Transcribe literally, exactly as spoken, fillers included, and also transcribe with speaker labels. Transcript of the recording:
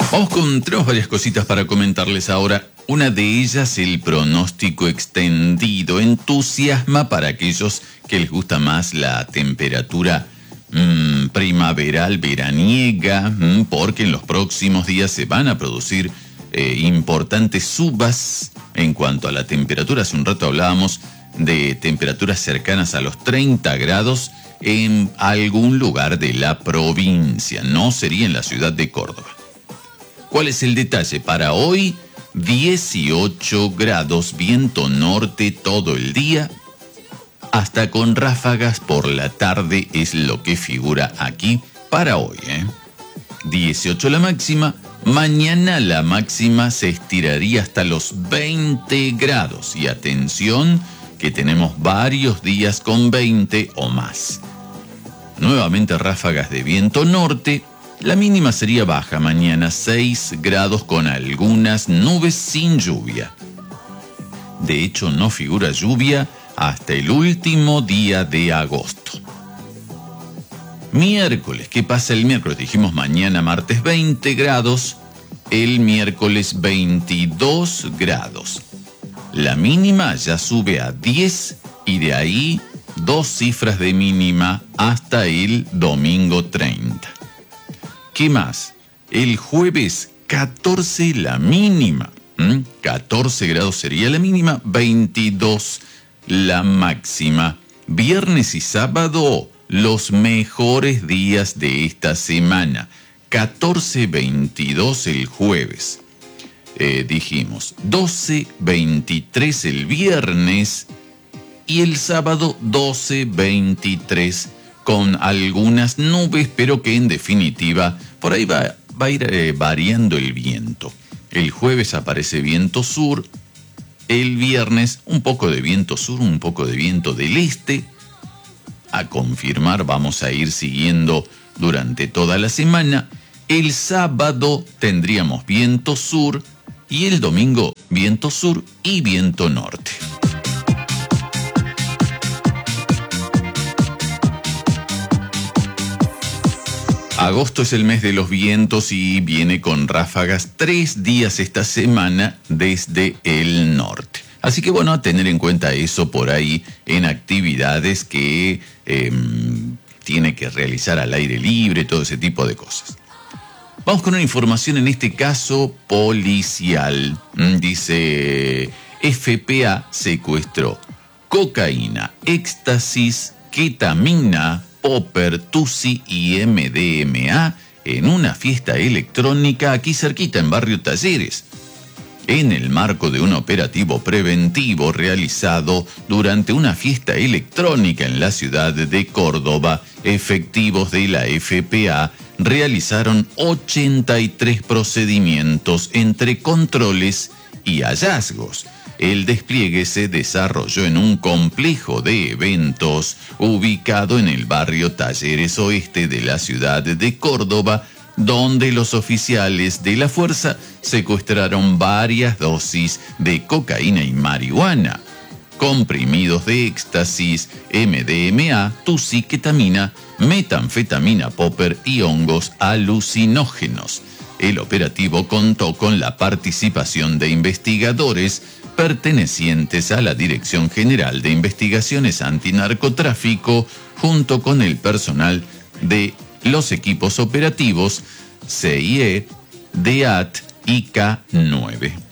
Speaker 1: Vamos con, tenemos varias cositas para comentarles ahora. Una de ellas, el pronóstico extendido, entusiasma para aquellos que les gusta más la temperatura mmm, primaveral, veraniega, mmm, porque en los próximos días se van a producir eh, importantes subas en cuanto a la temperatura. Hace un rato hablábamos de temperaturas cercanas a los treinta grados en algún lugar de la provincia, no sería en la ciudad de Córdoba. ¿Cuál es el detalle? Para hoy, dieciocho grados, viento norte todo el día, hasta con ráfagas por la tarde es lo que figura aquí para hoy, ¿eh? dieciocho la máxima, mañana la máxima se estiraría hasta los veinte grados. Y atención, que tenemos varios días con veinte o más. Nuevamente ráfagas de viento norte. La mínima sería baja mañana, seis grados con algunas nubes sin lluvia. De hecho, no figura lluvia hasta el último día de agosto. Miércoles, ¿qué pasa el miércoles? Dijimos mañana martes veinte grados, el miércoles veintidós grados. La mínima ya sube a diez y de ahí dos cifras de mínima hasta el domingo treinta. ¿Qué más? El jueves catorce la mínima. ¿Mm? catorce grados sería la mínima, veintidós la máxima. Viernes y sábado, los mejores días de esta semana. catorce veintidós el jueves. Eh, dijimos doce veintitrés el viernes y el sábado doce veintitrés con algunas nubes, pero que en definitiva por ahí va, va a ir eh, variando el viento. El jueves aparece viento sur, el viernes un poco de viento sur, un poco de viento del este. A confirmar, vamos a ir siguiendo durante toda la semana. El sábado tendríamos viento sur y el domingo viento sur y viento norte. Agosto es el mes de los vientos y viene con ráfagas tres días esta semana desde el norte. Así que bueno, a tener en cuenta eso por ahí en actividades que eh, tiene que realizar al aire libre, todo ese tipo de cosas. Vamos con una información, en este caso policial. Dice, F P A secuestró cocaína, éxtasis, ketamina, popper, tusi y M D M A en una fiesta electrónica aquí cerquita en Barrio Talleres. En el marco de un operativo preventivo realizado durante una fiesta electrónica en la ciudad de Córdoba, efectivos de la F P A realizaron ochenta y tres procedimientos entre controles y hallazgos. El despliegue se desarrolló en un complejo de eventos ubicado en el barrio Talleres Oeste de la ciudad de Córdoba, donde los oficiales de la fuerza secuestraron varias dosis de cocaína y marihuana, comprimidos de éxtasis, M D M A, tusi, ketamina, metanfetamina, popper y hongos alucinógenos. El operativo contó con la participación de investigadores pertenecientes a la Dirección General de Investigaciones Antinarcotráfico, junto con el personal de los equipos operativos C I E, D E A T y K nueve.